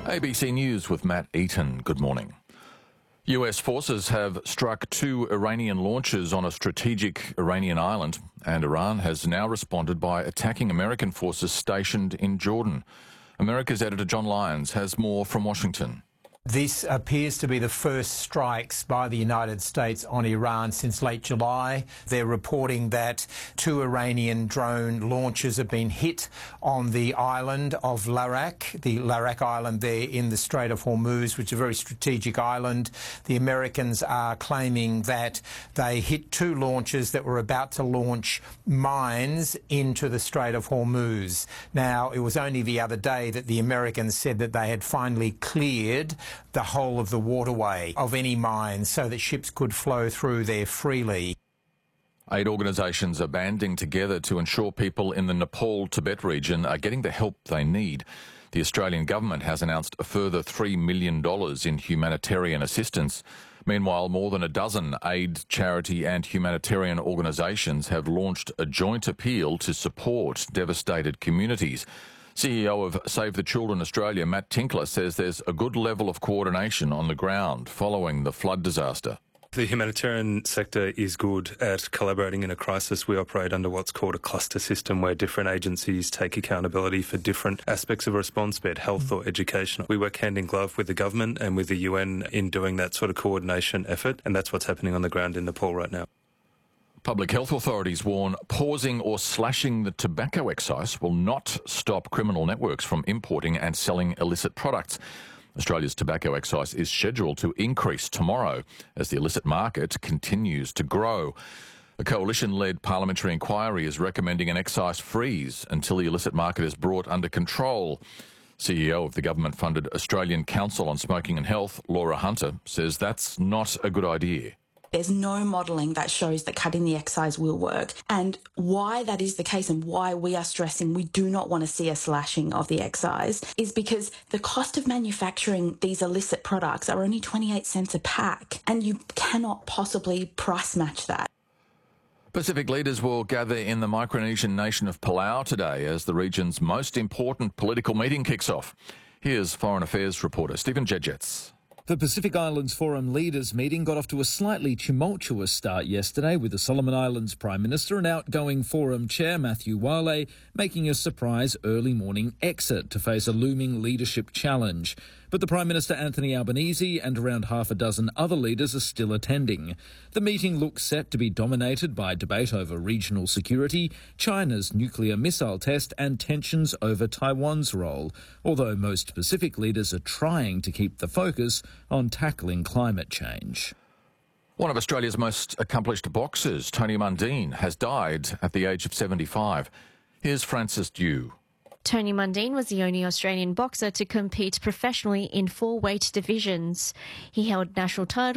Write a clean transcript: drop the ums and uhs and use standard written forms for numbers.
ABC News with Matt Eaton. Good morning. US forces have struck 2 Iranian launches on a strategic Iranian island, and Iran has now responded by attacking American forces stationed in Jordan. America's editor John Lyons has more from Washington. This appears to be the first strikes by the United States on Iran since late July. They're reporting that 2 Iranian drone launches have been hit on the island of Larak, the Larak Island there in the Strait of Hormuz, which is a very strategic island. The Americans are claiming that they hit 2 launches that were about to launch mines into the Strait of Hormuz. Now, it was only the other day that the Americans said that they had finally cleared the whole of the waterway of any mines so that ships could flow through there freely. 8 organisations are banding together to ensure people in the Nepal-Tibet region are getting the help they need. The Australian government has announced a further $3 million in humanitarian assistance. Meanwhile, more than a dozen aid, charity and humanitarian organisations have launched a joint appeal to support devastated communities. CEO of Save the Children Australia, Matt Tinkler, says there's a good level of coordination on the ground following the flood disaster. The humanitarian sector is good at collaborating in a crisis. We operate under what's called a cluster system where different agencies take accountability for different aspects of a response, be it health or education. We work hand in glove with the government and with the UN in doing that sort of coordination effort, and that's what's happening on the ground in Nepal right now. Public health authorities warn pausing or slashing the tobacco excise will not stop criminal networks from importing and selling illicit products. Australia's tobacco excise is scheduled to increase tomorrow as the illicit market continues to grow. A coalition-led parliamentary inquiry is recommending an excise freeze until the illicit market is brought under control. CEO of the government-funded Australian Council on Smoking and Health, Laura Hunter, says that's not a good idea. There's no modelling that shows that cutting the excise will work. And why that is the case and why we are stressing we do not want to see a slashing of the excise is because the cost of manufacturing these illicit products are only 28 cents a pack, and you cannot possibly price match that. Pacific leaders will gather in the Micronesian nation of Palau today as the region's most important political meeting kicks off. Here's Foreign Affairs reporter Stephen Jedjets. The Pacific Islands Forum Leaders meeting got off to a slightly tumultuous start yesterday with the Solomon Islands Prime Minister and outgoing Forum Chair Matthew Wale making a surprise early morning exit to face a looming leadership challenge. But the Prime Minister Anthony Albanese and around half a dozen other leaders are still attending. The meeting looks set to be dominated by debate over regional security, China's nuclear missile test and tensions over Taiwan's role, although most Pacific leaders are trying to keep the focus on tackling climate change. One of Australia's most accomplished boxers, Tony Mundine, has died at the age of 75. Here's Francis Dew. Tony Mundine was the only Australian boxer to compete professionally in 4 weight divisions. He held national titles